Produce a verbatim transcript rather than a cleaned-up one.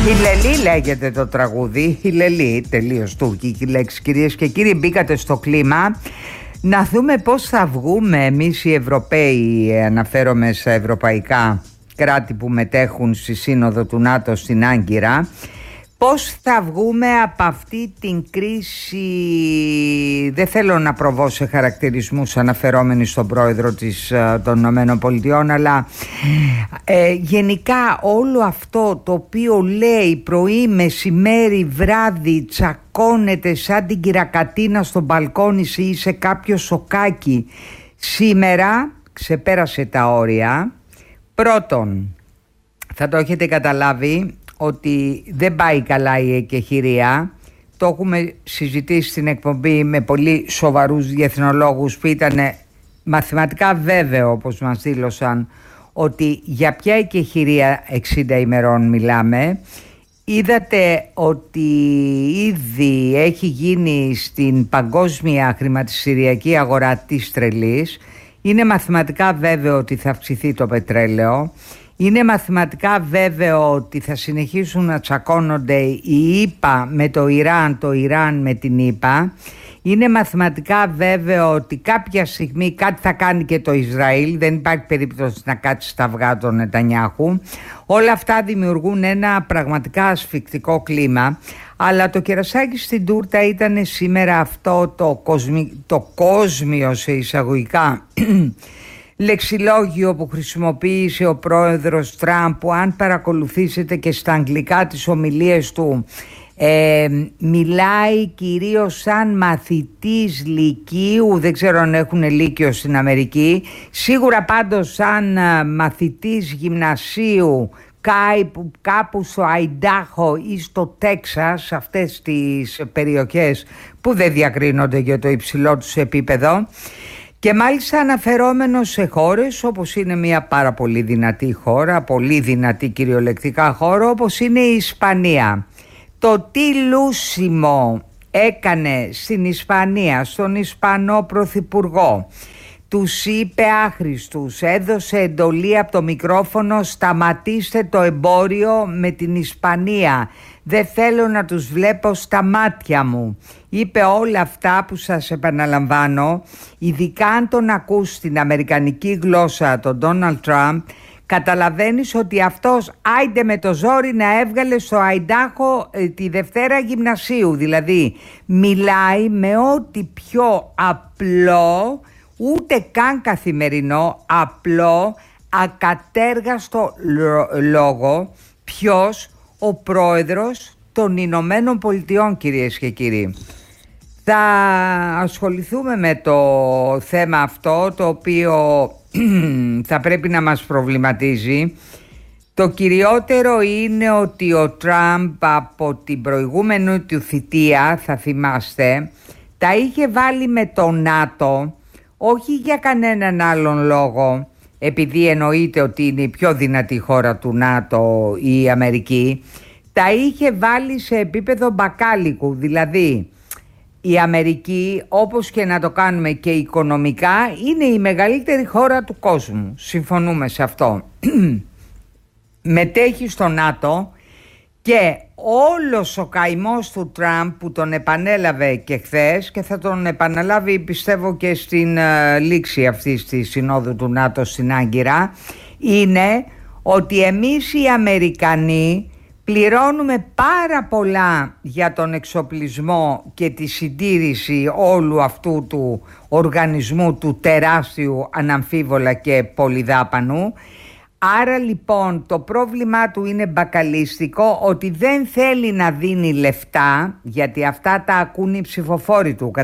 Χιλελή λέγεται το τραγούδι. Χιλελή, τελείως τουρκική λέξη, κυρίες και κύριοι. Μπήκατε στο κλίμα. Να δούμε πώς θα βγούμε εμείς οι Ευρωπαίοι, αναφέρομαι στα ευρωπαϊκά κράτη που μετέχουν στη Σύνοδο του ΝΑΤΟ στην Άγκυρα, πώς θα βγούμε από αυτή την κρίση. Δεν θέλω να προβώ σε χαρακτηρισμούς αναφερόμενοι στον πρόεδρο της, των Ηνωμένων Πολιτειών, αλλά ε, γενικά όλο αυτό το οποίο λέει πρωί, μεσημέρι, βράδυ, τσακώνεται σαν την κυρακατίνα στο μπαλκόνι ή σε κάποιο σοκάκι, σήμερα ξεπέρασε τα όρια. Πρώτον, θα το έχετε καταλάβει ότι δεν πάει καλά η εκεχηρία. Το έχουμε συζητήσει στην εκπομπή με πολύ σοβαρούς διεθνολόγους που ήταν μαθηματικά βέβαιο, όπως μας δήλωσαν, ότι για ποια εκεχηρία εξήντα ημερών μιλάμε. Είδατε ότι ήδη έχει γίνει στην παγκόσμια χρηματιστηριακή αγορά της τρελής. Είναι μαθηματικά βέβαιο ότι θα αυξηθεί το πετρέλαιο. Είναι μαθηματικά βέβαιο ότι θα συνεχίσουν να τσακώνονται οι ΗΠΑ με το Ιράν, το Ιράν με την ΗΠΑ. Είναι μαθηματικά βέβαιο ότι κάποια στιγμή κάτι θα κάνει και το Ισραήλ. Δεν υπάρχει περίπτωση να κάτσει στα αυγά των Νετανιάχου. Όλα αυτά δημιουργούν ένα πραγματικά ασφικτικό κλίμα. Αλλά το κερασάκι στην τούρτα ήταν σήμερα αυτό το, κοσμι... το κόσμιο σε εισαγωγικά λεξιλόγιο που χρησιμοποίησε ο πρόεδρος Τραμπ, που αν παρακολουθήσετε και στα αγγλικά τις ομιλίες του, ε, μιλάει κυρίως σαν μαθητής λυκείου. Δεν ξέρω αν έχουν λύκειο στην Αμερική, σίγουρα πάντως σαν μαθητής γυμνασίου κάπου στο Αϊντάχο ή στο Τέξας, αυτές τις περιοχές που δεν διακρίνονται για το υψηλό τους επίπεδο. Και μάλιστα αναφερόμενος σε χώρες όπως είναι μια πάρα πολύ δυνατή χώρα, πολύ δυνατή κυριολεκτικά χώρα, όπως είναι η Ισπανία. Το τι λούσιμο έκανε στην Ισπανία, στον Ισπανό Πρωθυπουργό, τους είπε άχρηστους, έδωσε εντολή από το μικρόφωνο, σταματήστε το εμπόριο με την Ισπανία, δεν θέλω να τους βλέπω στα μάτια μου. Είπε όλα αυτά που σας επαναλαμβάνω, ειδικά αν τον ακούς στην αμερικανική γλώσσα τον Ντόναλντ Τραμπ, καταλαβαίνεις ότι αυτός άιντε με το ζόρι να έβγαλε στο Αϊντάχο ε, τη Δευτέρα γυμνασίου. Δηλαδή μιλάει με ό,τι πιο απλό, ούτε καν καθημερινό, απλό, ακατέργαστο λόγο. Ποιος? Ο πρόεδρος των Ηνωμένων Πολιτειών, κυρίες και κύριοι. Θα ασχοληθούμε με το θέμα αυτό, το οποίο θα πρέπει να μας προβληματίζει. Το κυριότερο είναι ότι ο Τραμπ από την προηγούμενη του θητεία, θα θυμάστε, τα είχε βάλει με το ΝΑΤΟ, όχι για κανέναν άλλον λόγο, επειδή εννοείται ότι είναι η πιο δυνατή χώρα του ΝΑΤΟ η Αμερική, τα είχε βάλει σε επίπεδο μπακάλικου. Δηλαδή η Αμερική, όπως και να το κάνουμε και οικονομικά, είναι η μεγαλύτερη χώρα του κόσμου. Συμφωνούμε σε αυτό. Μετέχει στο ΝΑΤΟ και όλος ο καημός του Τραμπ που τον επανέλαβε και χθες και θα τον επαναλάβει πιστεύω και στην uh, λήξη αυτής της συνόδου του ΝΑΤΟ στην Άγκυρα, είναι ότι εμείς οι Αμερικανοί πληρώνουμε πάρα πολλά για τον εξοπλισμό και τη συντήρηση όλου αυτού του οργανισμού, του τεράστιου αναμφίβολα και πολυδάπανου. Άρα λοιπόν το πρόβλημά του είναι μπακαλίστικο, ότι δεν θέλει να δίνει λεφτά, γιατί αυτά τα ακούν οι ψηφοφόροι του.